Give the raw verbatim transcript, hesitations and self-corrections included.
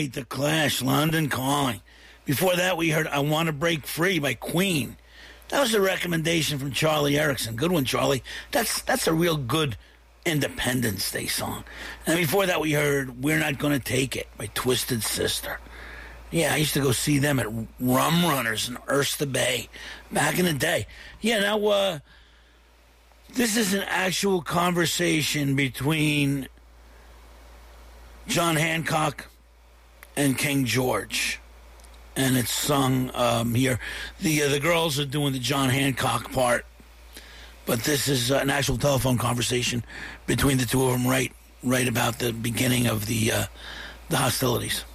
right, The Clash, London Calling. Before that, we heard I Want to Break Free by Queen. That was a recommendation from Charlie Erickson. Good one, Charlie. That's that's a real good Independence Day song. And before that, we heard We're Not Gonna Take It by Twisted Sister. Yeah, I used to go see them at Rum Runners in Oyster Bay back in the day. Yeah, now, uh, this is an actual conversation between John Hancock and King George. And it's sung um, here. The uh, the girls are doing the John Hancock part, but this is uh, an actual telephone conversation between the two of them right right about the beginning of the uh, the hostilities.